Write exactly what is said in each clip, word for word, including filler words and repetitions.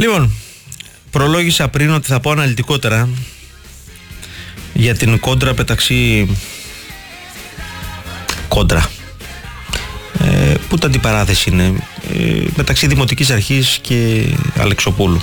Λοιπόν, προλόγησα πριν ότι θα πω αναλυτικότερα για την κόντρα μεταξύ κόντρα ε, που τα αντιπαράθεση είναι ε, μεταξύ Δημοτικής Αρχής και Αλεξοπούλου.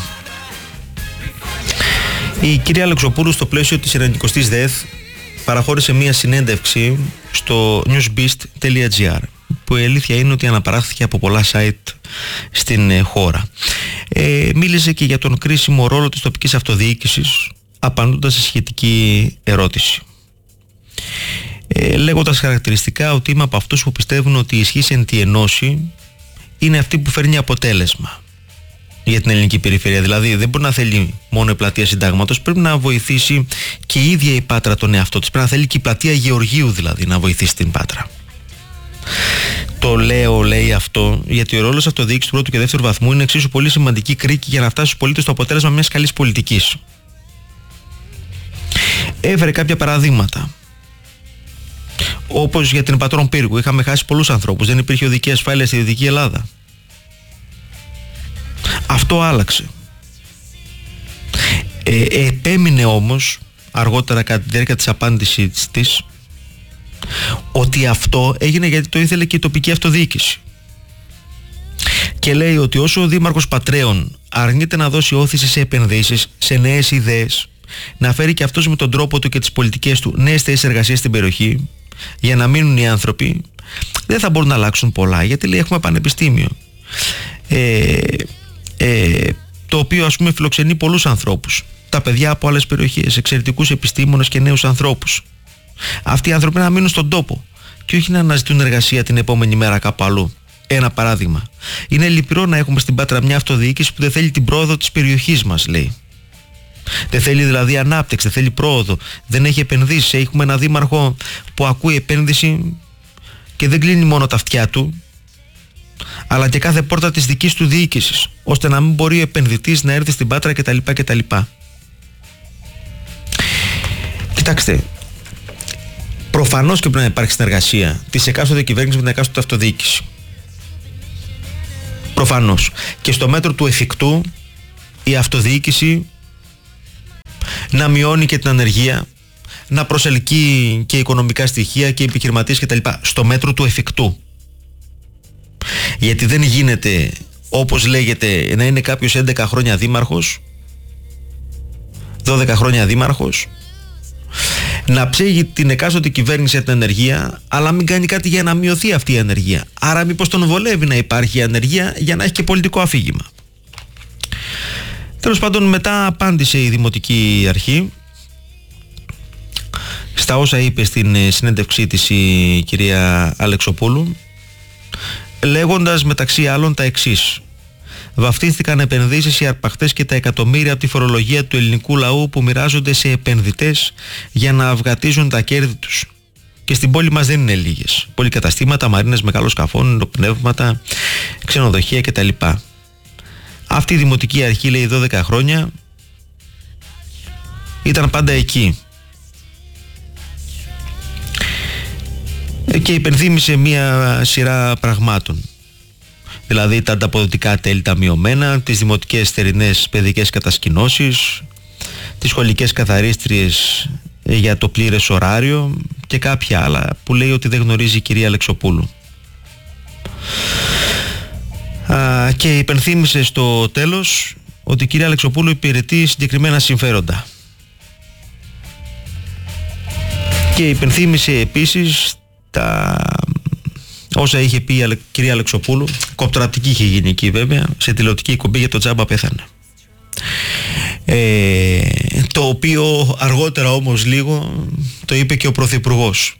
Η κυρία Αλεξοπούλου στο πλαίσιο της ενενηκοστής ΔΕΘ παραχώρησε μία συνέντευξη στο newsbeast τελεία gr, που η αλήθεια είναι ότι αναπαράχθηκε από πολλά site στην ε, χώρα. Ε, μίλησε και για τον κρίσιμο ρόλο της τοπικής αυτοδιοίκησης, απαντώντας σε σχετική ερώτηση. Ε, λέγοντας χαρακτηριστικά ότι είμαι από αυτούς που πιστεύουν ότι η ισχύς εν τη ενώση είναι αυτή που φέρνει αποτέλεσμα για την ελληνική περιφέρεια. Δηλαδή δεν μπορεί να θέλει μόνο η πλατεία Συντάγματος, πρέπει να βοηθήσει και η ίδια η Πάτρα τον εαυτό της. Πρέπει να θέλει και η πλατεία Γεωργίου δηλαδή να βοηθήσει την Πάτρα. Το λέω, λέει αυτό, γιατί ο ρόλος αυτοδιοίκησης του πρώτου και δεύτερου βαθμού είναι εξίσου πολύ σημαντική κρίκη για να φτάσει στους πολίτες στο αποτέλεσμα μιας καλής πολιτικής. Έφερε κάποια παραδείγματα. Όπως για την Πατρών Πύργου, είχαμε χάσει πολλούς ανθρώπους, δεν υπήρχε οδική ασφάλεια στη Δυτική Ελλάδα. Αυτό άλλαξε. Ε, επέμεινε όμως αργότερα κατά τη διάρκεια της απάντησης της ότι αυτό έγινε γιατί το ήθελε και η τοπική αυτοδιοίκηση. Και λέει ότι όσο ο Δήμαρχος Πατρέων αρνείται να δώσει όθηση σε επενδύσεις, σε νέες ιδέες, να φέρει και αυτός με τον τρόπο του και τις πολιτικές του νέες θέσεις εργασίας στην περιοχή για να μείνουν οι άνθρωποι, δεν θα μπορούν να αλλάξουν πολλά, γιατί λέει έχουμε πανεπιστήμιο ε, ε, το οποίο ας πούμε φιλοξενεί πολλούς ανθρώπους, τα παιδιά από άλλες περιοχές, εξαιρετικούς επιστήμονες και νέους ανθρώπους. Αυτοί οι άνθρωποι να μείνουν στον τόπο και όχι να αναζητούν εργασία την επόμενη μέρα κάπου αλλού. Ένα παράδειγμα. Είναι λυπηρό να έχουμε στην Πάτρα μια αυτοδιοίκηση που δεν θέλει την πρόοδο της περιοχής μας, λέει. Δεν θέλει δηλαδή ανάπτυξη, δεν θέλει πρόοδο, δεν έχει επενδύσει. Έχουμε ένα δήμαρχο που ακούει επένδυση και δεν κλείνει μόνο τα αυτιά του, αλλά και κάθε πόρτα της δικής του διοίκησης, ώστε να μην μπορεί ο επενδυτής να έρθει στην Πάτρα κτλ. κτλ. Κοιτάξτε, προφανώς και πρέπει να υπάρχει συνεργασία της εκάστοτε κυβέρνησης με την εκάστοτε αυτοδιοίκηση. Προφανώς. Και στο μέτρο του εφικτού η αυτοδιοίκηση να μειώνει και την ανεργία, να προσελκύει και οικονομικά στοιχεία και επιχειρηματίες κτλ. Στο μέτρο του εφικτού. Γιατί δεν γίνεται, όπως λέγεται, να είναι κάποιος έντεκα χρόνια δήμαρχος, δώδεκα χρόνια δήμαρχος, να ψέγει την εκάστοτε κυβέρνηση για την ανεργία, αλλά μην κάνει κάτι για να μειωθεί αυτή η ανεργία. Άρα μήπως τον βολεύει να υπάρχει ανεργία για να έχει και πολιτικό αφήγημα. Τέλος πάντων, μετά απάντησε η Δημοτική Αρχή στα όσα είπε στην συνέντευξή της η κυρία Αλεξοπούλου, λέγοντας μεταξύ άλλων τα εξής: βαφτίστηκαν επενδύσεις οι αρπαχτές και τα εκατομμύρια από τη φορολογία του ελληνικού λαού που μοιράζονται σε επενδυτές για να αυγατίζουν τα κέρδη τους. Και στην πόλη μας δεν είναι λίγες. Πολυκαταστήματα, μαρίνες μεγάλων σκαφών, πνεύματα, ξενοδοχεία κτλ. Αυτή η Δημοτική Αρχή, λέει, δώδεκα χρόνια ήταν πάντα εκεί. Και υπενθύμησε μία σειρά πραγμάτων. Δηλαδή τα ανταποδοτικά τέλη τα μειωμένα, τις δημοτικές θερινές παιδικές κατασκηνώσεις, τις σχολικές καθαρίστριες για το πλήρες ωράριο και κάποια άλλα που λέει ότι δεν γνωρίζει η κυρία Αλεξοπούλου. Α, και υπενθύμησε στο τέλος ότι η κυρία Αλεξοπούλου υπηρετεί συγκεκριμένα συμφέροντα. Και υπενθύμησε επίσης τα όσα είχε πει η κυρία Αλεξοπούλου, κοπτοραπτική είχε γίνει εκεί βέβαια, σε τηλεοπτική εκπομπή για το τζάμπα πέθανε. Ε, το οποίο αργότερα όμως λίγο το είπε και ο Πρωθυπουργός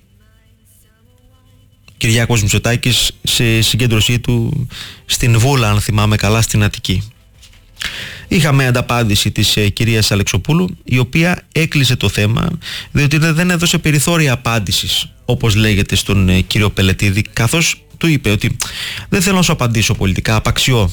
Κυριάκος Μητσοτάκης σε συγκέντρωσή του στην Βούλα, αν θυμάμαι καλά, στην Αττική. Είχαμε ανταπάντηση της ε, κυρίας Αλεξοπούλου, η οποία έκλεισε το θέμα διότι δεν έδωσε περιθώρια απάντησης, όπως λέγεται, στον ε, κύριο Πελετίδη, καθώς του είπε ότι δεν θέλω να σου απαντήσω πολιτικά, απαξιώ.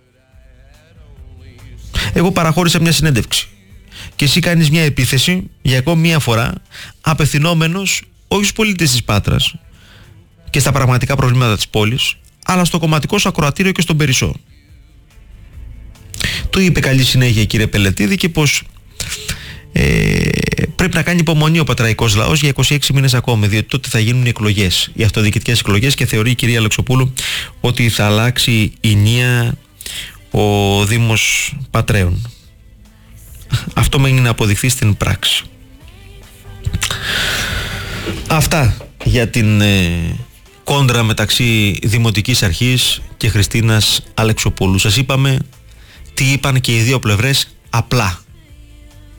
Εγώ παραχώρησα μια συνέντευξη και εσύ κάνεις μια επίθεση για ακόμη μια φορά, απευθυνόμενος όχι στους πολίτες της Πάτρας και στα πραγματικά προβλήματα της πόλης, αλλά στο κομματικό σου ακροατήριο και στον Περισσό. Του του είπε καλή συνέχεια, κύριε Πελετίδη, και πως ε, πρέπει να κάνει υπομονή ο πατραϊκός λαός για είκοσι έξι μήνες ακόμα, διότι τότε θα γίνουν οι εκλογές, οι αυτοδιοικητικές εκλογές, και θεωρεί η κυρία Αλεξοπούλου ότι θα αλλάξει η νία ο Δήμος Πατρέων. Αυτό μένει να αποδειχθεί στην πράξη. Αυτά για την ε, κόντρα μεταξύ Δημοτικής Αρχής και Χριστίνας Αλεξοπούλου. Σας είπαμε τι είπαν και οι δύο πλευρές απλά.